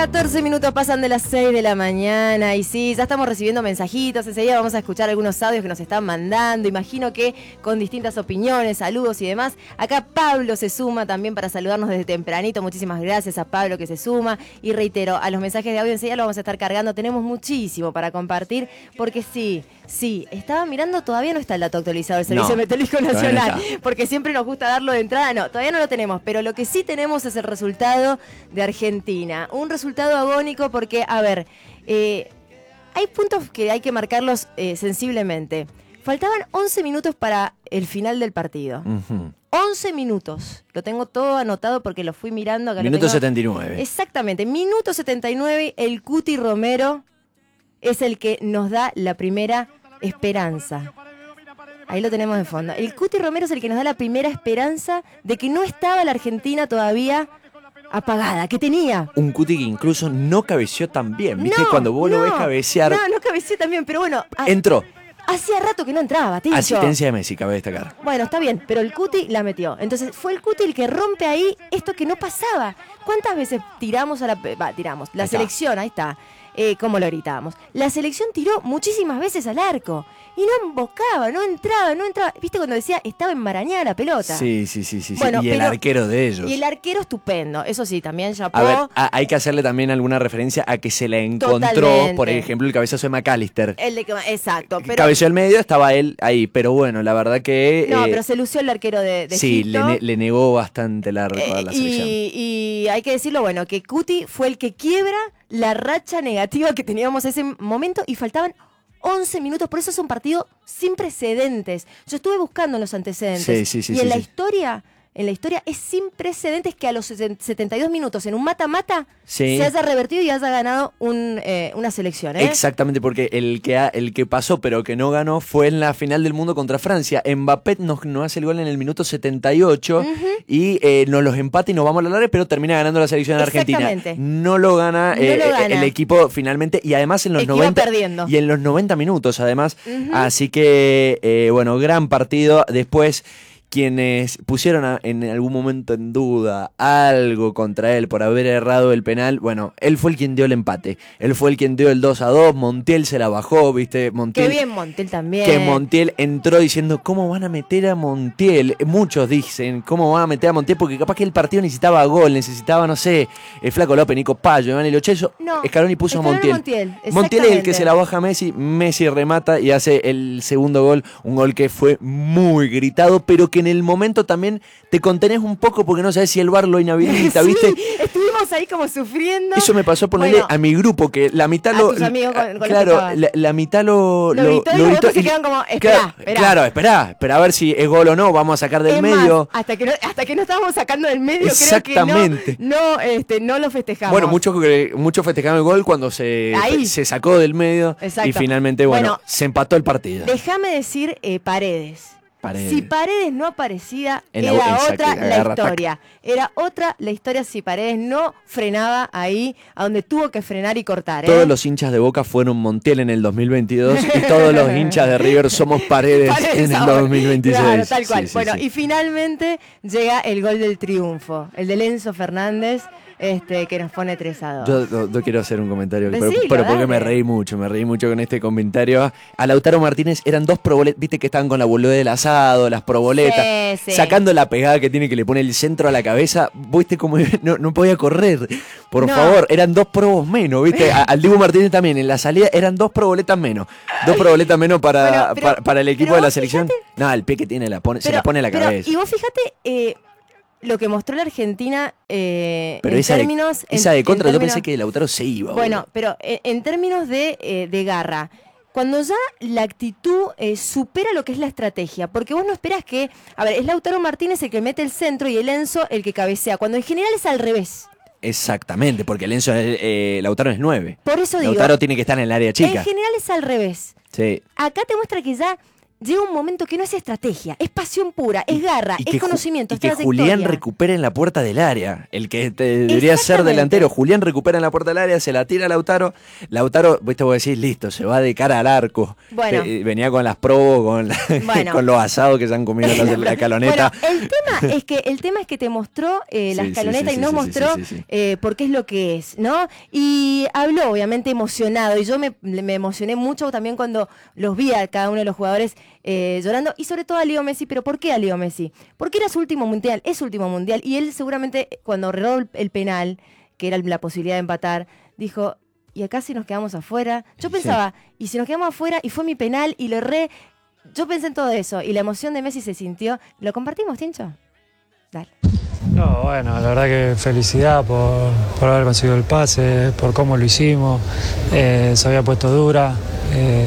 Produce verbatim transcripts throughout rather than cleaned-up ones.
catorce minutos pasan de las seis de la mañana y sí, ya estamos recibiendo mensajitos, enseguida vamos a escuchar algunos audios que nos están mandando, imagino que con distintas opiniones, saludos y demás. Acá Pablo se suma también para saludarnos desde tempranito, muchísimas gracias a Pablo que se suma y reitero, a los mensajes de audio enseguida lo vamos a estar cargando, tenemos muchísimo para compartir porque sí, sí, estaba mirando, todavía no está el dato actualizado del Servicio No, Meteorológico Nacional, no porque siempre nos gusta darlo de entrada, no, todavía no lo tenemos, pero lo que sí tenemos es el resultado de Argentina, un resultado agónico porque, a ver, eh, hay puntos que hay que marcarlos eh, sensiblemente. Faltaban once minutos para el final del partido. Uh-huh. once minutos. Lo tengo todo anotado porque lo fui mirando. Acá Minuto setenta y nueve. Exactamente. Minuto setenta y nueve, el Cuti Romero es el que nos da la primera esperanza. Ahí lo tenemos de fondo. El Cuti Romero es el que nos da la primera esperanza de que no estaba la Argentina todavía apagada, que tenía. Un Cuti que incluso no cabeció tan bien, ¿viste? No, Cuando vos no, lo ves cabecear. No, no cabeceó tan bien, pero bueno. A, entró. Hacía rato que no entraba, Tincho. Asistencia de Messi, cabe destacar. Bueno, está bien, pero el Cuti la metió. Entonces fue el Cuti el que rompe ahí esto que no pasaba. ¿Cuántas veces tiramos a la... Va, tiramos. La ahí selección, está. ahí está. Eh, como lo gritábamos. La selección tiró muchísimas veces al arco. Y no embocaba, no entraba, no entraba. ¿Viste cuando decía estaba enmarrañada la pelota? Sí, sí, sí, sí. Bueno, y el pero, arquero de ellos. Y el arquero estupendo. Eso sí, también chapó. A ver, a, hay que hacerle también alguna referencia a que se le encontró, Totalmente. Por ejemplo, el cabezazo de McAllister. El de que, exacto. Pero, cabeció al medio, estaba él ahí. Pero bueno, la verdad que... No, eh, pero se lució el arquero de, de Sí, Egipto. le, le negó bastante la, eh, a la selección. Y, y hay que decirlo, bueno, que Cuti fue el que quiebra la racha negativa que teníamos en ese momento y faltaban once minutos, por eso es un partido sin precedentes. Yo estuve buscando los antecedentes. Sí, sí, sí, y sí, en la sí. historia, en la historia es sin precedentes que a los setenta y dos minutos en un mata-mata sí. se haya revertido y haya ganado un, eh, una selección. ¿eh? Exactamente, porque el que, ha, el que pasó pero que no ganó fue en la final del mundo contra Francia. Mbappé nos, nos hace el gol en el minuto setenta y ocho uh-huh. y eh, nos los empata y nos vamos a la larga, pero termina ganando la selección de Argentina. No lo gana, no eh, lo gana. el equipo finalmente y además en los el noventa perdiendo. y en los noventa minutos además. Uh-huh. Así que eh, bueno, gran partido. Después quienes pusieron a, en algún momento en duda algo contra él por haber errado el penal, bueno, él fue el quien dio el empate, él fue el quien dio el dos a dos, Montiel se la bajó, viste, Montiel. Qué bien Montiel también. Que Montiel entró diciendo, ¿cómo van a meter a Montiel? Muchos dicen, ¿cómo van a meter a Montiel? Porque capaz que el partido necesitaba gol, necesitaba, no sé, el Flaco López, Nico Payo, Iván Lo Celso, no, Scaloni puso Scaloni a Montiel. Montiel, Montiel es el que se la baja a Messi, Messi remata y hace el segundo gol, un gol que fue muy gritado, pero que en el momento también te contenés un poco porque no sabes si el V A R lo inhabilita, sí, ¿viste? Estuvimos ahí como sufriendo. Eso me pasó ponerle bueno, a mi grupo, que la mitad a lo... Tus amigos con, con claro, la, la mitad lo... Lo, lo gritó y los otros se quedan como, esperá, claro, esperá. Claro, esperá, esperá a ver si es gol o no, vamos a sacar del es medio. Más, hasta, que no, hasta que no estábamos sacando del medio, exactamente. creo que no, no, este, no lo festejamos. Bueno, muchos mucho festejaron el gol cuando se, se sacó del medio. Exacto. Y finalmente, bueno, bueno se empató el partido. Déjame decir eh, Paredes. Paredes. Si Paredes no aparecía, en era la, otra exacto, la historia. Tac. Era otra la historia si Paredes no frenaba ahí a donde tuvo que frenar y cortar. ¿eh? Todos los hinchas de Boca fueron Montiel en el dos mil veintidós y todos los hinchas de River somos Paredes, Paredes en el ahora. dos mil veintiséis. Claro, tal cual. Sí, sí, bueno, sí. y finalmente llega el gol del triunfo, el de Enzo Fernández. Este, que nos pone tres a dos. Yo no, no quiero hacer un comentario, Decilo, pero, pero porque dale. me reí mucho, me reí mucho con este comentario. A Lautaro Martínez eran dos proboletas, viste que estaban con la boludez del asado, las proboletas, sí, sí. sacando la pegada que tiene que le pone el centro a la cabeza, viste como no, no podía correr, por no. favor, eran dos probos menos, viste, a, al Dibu Martínez también, en la salida eran dos proboletas menos, dos proboletas menos para, bueno, pero, para, para el equipo de la selección. Fíjate, no, el pie que tiene la pone, pero, se la pone en la pero, cabeza. Y vos fíjate, eh, lo que mostró la Argentina eh, pero en esa términos... De, esa de contra, en yo términos, pensé que Lautaro se iba. Bueno, boludo. pero en, en términos de, eh, de garra, cuando ya la actitud eh, supera lo que es la estrategia, porque vos no esperás que... A ver, es Lautaro Martínez el que mete el centro y el Enzo el que cabecea, cuando en general es al revés. Exactamente, porque el Enzo, eh, Lautaro es nueve. Por eso digo... Lautaro tiene que estar en el área chica. En general es al revés. Sí. Acá te muestra que ya... llega un momento que no es estrategia, es pasión pura, es garra, y es conocimiento, y es que trayectoria. Julián recupera en la puerta del área, el que te debería ser delantero. Julián recupera en la puerta del área, se la tira a Lautaro. Lautaro, viste, vos decís, listo, se va de cara al arco. Bueno. Eh, venía con las probos, con, la, bueno. con los asados que se han comido en la, la escaloneta. Bueno, el tema es que el tema es que te mostró eh, la sí, escaloneta sí, sí, y nos sí, mostró sí, sí, sí. Eh, por qué es lo que es, ¿no? Y habló, obviamente, emocionado. Y yo me, me emocioné mucho también cuando los vi a cada uno de los jugadores eh, llorando. Y sobre todo a Leo Messi. ¿Pero por qué a Leo Messi? Porque era su último mundial, es su último mundial. Y él seguramente, cuando erró el, el penal, que era la posibilidad de empatar, dijo, ¿y acá si nos quedamos afuera? Yo pensaba, sí. ¿y si nos quedamos afuera? Y fue mi penal y lo erré. Yo pensé en todo eso. Y la emoción de Messi se sintió. ¿Lo compartimos, Tincho? Dale. No, bueno, la verdad que felicidad por, por haber conseguido el pase, por cómo lo hicimos. Eh, se había puesto dura eh,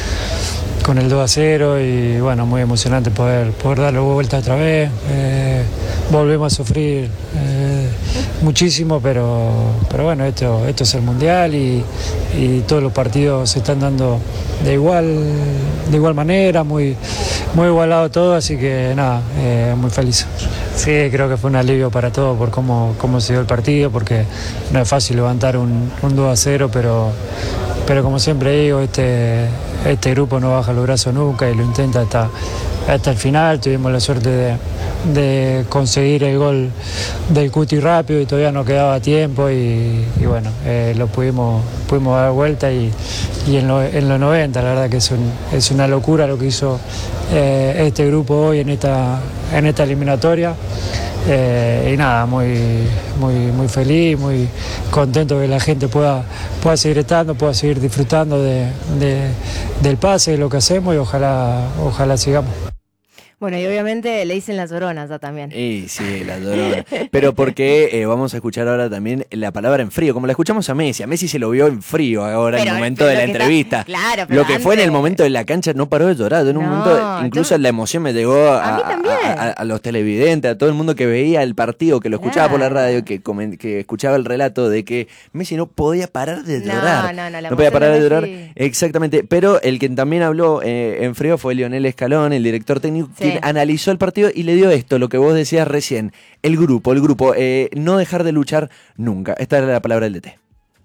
con el dos a cero y bueno, muy emocionante poder, poder darle vuelta otra vez. Eh, volvemos a sufrir eh, muchísimo, pero, pero bueno, esto, esto es el Mundial y, y todos los partidos se están dando de igual, de igual manera, muy, muy igualado todo, así que nada, eh, muy feliz. Sí, creo que fue un alivio para todos por cómo, cómo se dio el partido, porque no es fácil levantar un, un dos a cero, pero, pero como siempre digo, este, este grupo no baja los brazos nunca y lo intenta hasta, hasta el final. Tuvimos la suerte de, de conseguir el gol del Cuti rápido y todavía no quedaba tiempo y, y bueno, eh, lo pudimos, pudimos dar vuelta y, y en, lo, en los noventa, la verdad que es, un, es una locura lo que hizo eh, este grupo hoy en esta, en esta eliminatoria. Eh, y nada, muy, muy, muy feliz, muy contento que la gente pueda, pueda seguir estando, pueda seguir disfrutando de, de, del pase, de lo que hacemos y ojalá, ojalá sigamos. Bueno, y obviamente le dicen las lloronas ya también. Y sí, las lloronas. Pero porque eh, vamos a escuchar ahora también la palabra en frío, como la escuchamos a Messi. A Messi se lo vio en frío ahora en el momento de la entrevista. Está, claro, pero lo que antes... fue en el momento de la cancha no paró de llorar. En un no, momento, incluso yo... la emoción me llegó a, a, mí a, a, a los televidentes, a todo el mundo que veía el partido, que lo escuchaba claro. por la radio, que, que escuchaba el relato de que Messi no podía parar de llorar. No, no, no, la no podía parar de, de llorar. Sí. Exactamente. Pero el que también habló eh, en frío fue Lionel Escalón, el director técnico, sí. quien analizó el partido y le dio esto, lo que vos decías recién, el grupo, el grupo, eh, no dejar de luchar nunca. Esta es la palabra del D T.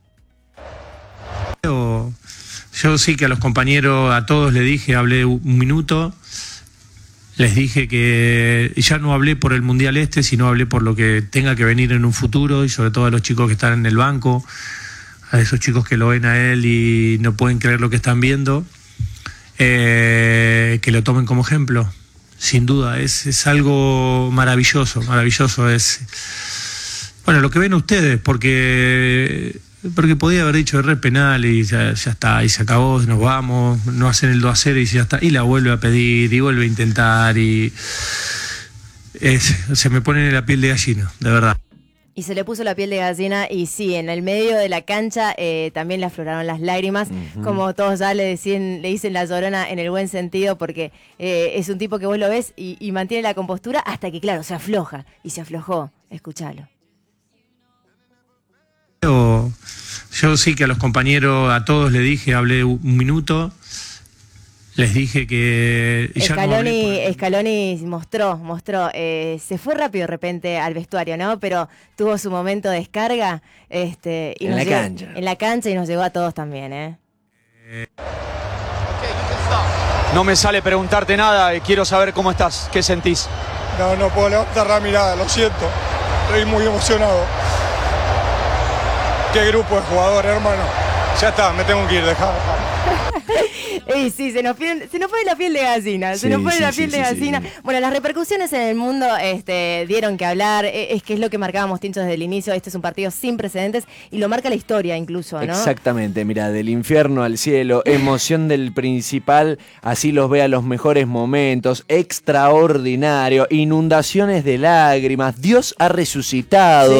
Yo, yo sí que a los compañeros, a todos les dije, hablé un minuto, les dije que ya no hablé por el Mundial este, sino hablé por lo que tenga que venir en un futuro y sobre todo a los chicos que están en el banco, a esos chicos que lo ven a él y no pueden creer lo que están viendo, eh, que lo tomen como ejemplo. Sin duda, es, es algo maravilloso, maravilloso. Es bueno lo que ven ustedes, porque porque podía haber dicho erré penal y ya, ya está, y se acabó, nos vamos, no hacen el dos a cero y ya está, y la vuelve a pedir, y vuelve a intentar, y es, se me pone la piel de gallina, de verdad. Y se le puso la piel de gallina y sí, en el medio de la cancha eh, también le afloraron las lágrimas, uh-huh. como todos ya le, decían, le dicen la llorona en el buen sentido, porque eh, es un tipo que vos lo ves y, y mantiene la compostura hasta que, claro, se afloja. Y se aflojó. Escuchalo. Yo, yo sí que a los compañeros, a todos les dije, hablé un minuto. Les dije que ya Scaloni, no por... Scaloni mostró, mostró, eh, se fue rápido de repente al vestuario, ¿no? Pero tuvo su momento de descarga, este, y en nos la llegó, cancha, en la cancha y nos llegó a todos también, ¿eh? eh... No me sale preguntarte nada, quiero saber cómo estás, qué sentís. No, no puedo levantar la mirada, lo siento, estoy muy emocionado. Qué grupo de jugadores, hermano. Ya está, me tengo que ir, dejá. Y sí, se nos, pone, se nos pone la piel de gallina, sí, se nos pone sí, la piel sí, de gallina. Sí, sí. Bueno, las repercusiones en el mundo este, dieron que hablar, es que es lo que marcábamos, Tincho, desde el inicio. Este es un partido sin precedentes y lo marca la historia incluso, ¿no? Exactamente, mira, del infierno al cielo, emoción del principal, así los ve a los mejores momentos, extraordinario, inundaciones de lágrimas, Dios ha resucitado, sí.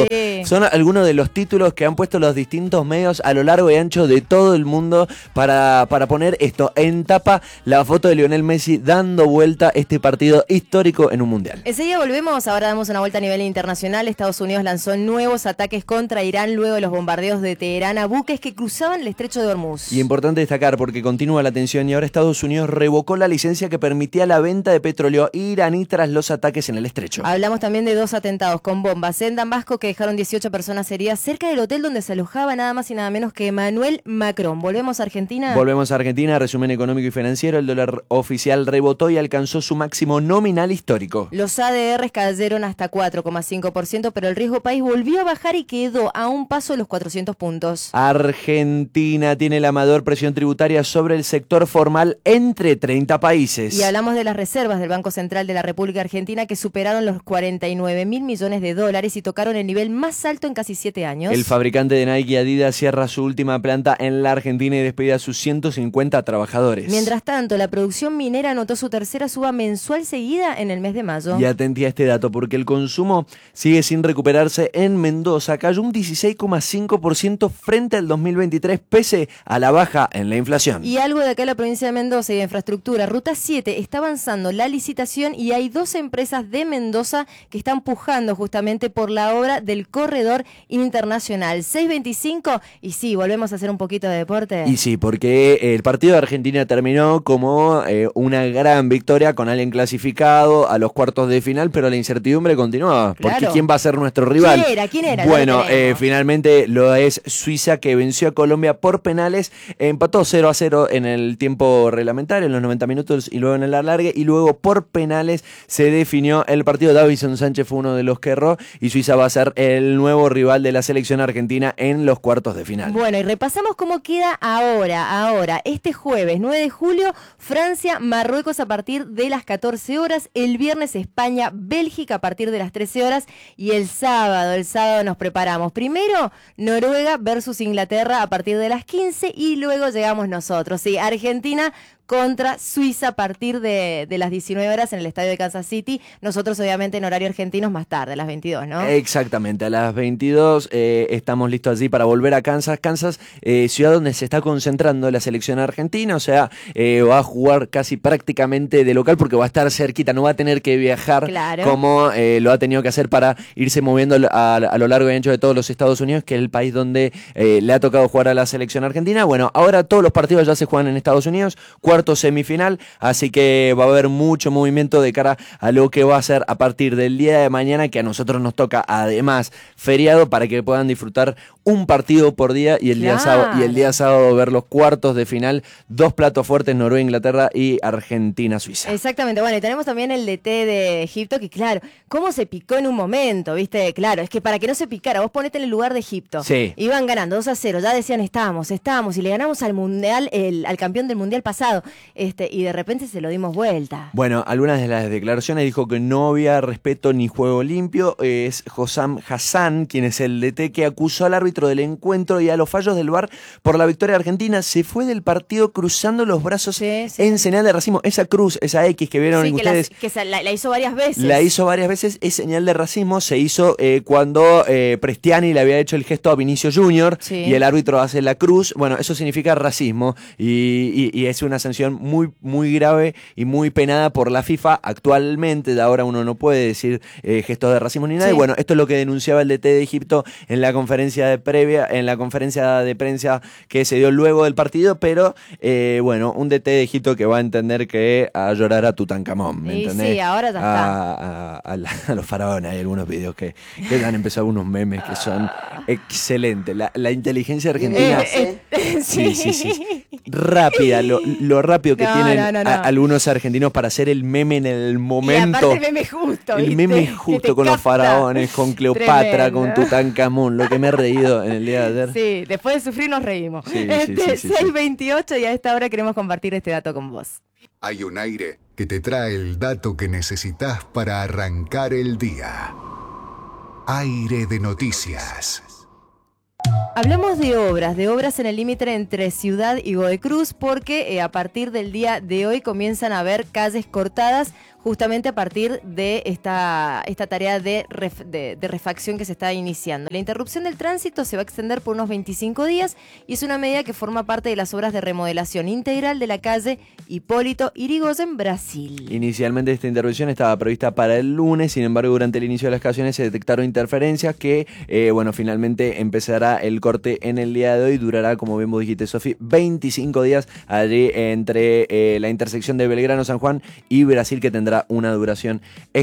Son algunos de los títulos que han puesto los distintos medios a lo largo y ancho de todo el mundo para, para poner esto en tapa, la foto de Lionel Messi dando vuelta este partido histórico en un mundial. Enseguida volvemos, ahora damos una vuelta a nivel internacional. Estados Unidos lanzó nuevos ataques contra Irán luego de los bombardeos de Teherán a buques que cruzaban el estrecho de Hormuz. Y importante destacar porque continúa la tensión y ahora Estados Unidos revocó la licencia que permitía la venta de petróleo iraní tras los ataques en el estrecho. Hablamos también de dos atentados con bombas en Damasco que dejaron dieciocho personas heridas cerca del hotel donde se alojaba nada más y nada menos que Emmanuel Macron. ¿Volvemos a Argentina? Volvemos a Argentina, resumen económico y financiero. El dólar oficial rebotó y alcanzó su máximo nominal histórico. Los A D Rs cayeron hasta cuatro coma cinco por ciento, pero el riesgo país volvió a bajar y quedó a un paso de los cuatrocientos puntos. Argentina tiene la mayor presión tributaria sobre el sector formal entre treinta países. Y hablamos de las reservas del Banco Central de la República Argentina que superaron los cuarenta y nueve mil millones de dólares y tocaron el nivel más alto en casi siete años. El fabricante de Nike y Adidas cierra su última planta en la Argentina y despide a sus ciento cincuenta trabajadores. Mientras tanto, la producción minera anotó su tercera suba mensual seguida en el mes de mayo. Y atentí a este dato porque el consumo sigue sin recuperarse en Mendoza. Cayó un dieciséis coma cinco por ciento frente al dos mil veintitrés pese a la baja en la inflación. Y algo de acá en la provincia de Mendoza y de infraestructura. Ruta siete está avanzando la licitación y hay dos empresas de Mendoza que están pujando justamente por la obra del corredor internacional. seis veinticinco y sí, volvemos a hacer un poquito de deporte. Y sí, porque el partido de Argentina terminó como eh, una gran victoria con alguien clasificado a los cuartos de final, pero la incertidumbre continuaba. Claro. Porque ¿quién va a ser nuestro rival? ¿Quién era? ¿Quién era? Bueno, No lo eh, finalmente lo es Suiza, que venció a Colombia por penales, empató cero a cero en el tiempo reglamentario, en los noventa minutos y luego en el alargue, y luego por penales se definió el partido. Davison Sánchez fue uno de los que erró y Suiza va a ser el nuevo rival de la selección argentina en los cuartos de final. Bueno, y repasamos cómo queda ahora, ahora, este jueves nueve de julio, Francia, Marruecos a partir de las catorce horas, el viernes España, Bélgica a partir de las trece horas y el sábado, el sábado nos preparamos. Primero, Noruega versus Inglaterra a partir de las quince y luego llegamos nosotros, sí, Argentina contra Suiza a partir de, de las diecinueve horas en el estadio de Kansas City. Nosotros obviamente en horario argentino más tarde, a las veintidós, ¿no? Exactamente, a las veintidós eh, estamos listos allí para volver a Kansas. Kansas, eh, ciudad donde se está concentrando la selección argentina, o sea, eh, va a jugar casi prácticamente de local porque va a estar cerquita, no va a tener que viajar claro. como eh, lo ha tenido que hacer para irse moviendo a, a lo largo y ancho de todos los Estados Unidos, que es el país donde eh, le ha tocado jugar a la selección argentina. Bueno, ahora todos los partidos ya se juegan en Estados Unidos, cuarto semifinal, así que va a haber mucho movimiento de cara a lo que va a ser a partir del día de mañana, que a nosotros nos toca además feriado, para que puedan disfrutar un partido por día y el, claro. día, sábado, y el día sábado ver los cuartos de final, dos platos fuertes, Noruega, Inglaterra y Argentina, Suiza. Exactamente, bueno, y tenemos también el D T de Egipto, que claro, cómo se picó en un momento, ¿viste? Claro, es que para que no se picara, vos ponete en el lugar de Egipto. Sí. Iban ganando dos a cero, ya decían estábamos, estábamos, y le ganamos al mundial, el, al campeón del mundial pasado, este, y de repente se lo dimos vuelta. Bueno, algunas de las declaraciones dijo que no había respeto ni juego limpio. Es Hossam Hassan, quien es el D T que acusó al árbitro del encuentro y a los fallos del V A R por la victoria argentina. Se fue del partido cruzando los brazos sí, sí. en señal de racismo. Esa cruz, esa X que vieron sí, que ustedes. La, que se, la, la hizo varias veces. La hizo varias veces, es señal de racismo. Se hizo eh, cuando eh, Prestiani le había hecho el gesto a Vinicio Junior sí. y el árbitro hace la cruz. Bueno, eso significa racismo y, y, y es una sanción muy, muy grave y muy penada por la FIFA actualmente. De ahora uno no puede decir eh, gestos de racismo ni nada. Sí. Y bueno, esto es lo que denunciaba el D T de Egipto en la conferencia de previa, en la conferencia de prensa que se dio luego del partido, pero eh, bueno, un D T de Egipto que va a entender que a llorar a Tutankamón, ¿me sí, entendés? Sí, ahora ya está. A, a, a, la, a los faraones, hay algunos videos que, que han empezado unos memes que son excelentes. La, la inteligencia argentina. Eh, eh, sí, sí, sí, sí. Rápida, lo, lo rápido que no, tienen no, no, no. A, algunos argentinos para hacer el meme en el momento. Y aparte el meme justo, El ¿viste? meme justo con capta. los faraones, con Cleopatra, Tremendo. con Tutankamón, lo que me he reído en el día de ayer. Sí, después de sufrir nos reímos. Sí, sí, este, sí, sí, seis veintiocho y a esta hora queremos compartir este dato con vos. Hay un aire que te trae el dato que necesitas para arrancar el día. Aire de noticias. Hablamos de obras, de obras en el límite entre Ciudad y Godoy Cruz, porque eh, a partir del día de hoy comienzan a haber calles cortadas justamente a partir de esta, esta tarea de, ref, de, de refacción que se está iniciando. La interrupción del tránsito se va a extender por unos veinticinco días y es una medida que forma parte de las obras de remodelación integral de la calle Hipólito Yrigoyen, Brasil. Inicialmente esta intervención estaba prevista para el lunes, sin embargo durante el inicio de las canciones se detectaron interferencias que, eh, bueno, finalmente empezará el corte en el día de hoy, durará, como bien vos dijiste, Sofi, veinticinco días allí entre eh, la intersección de Belgrano, San Juan y Brasil, que tendrá una duración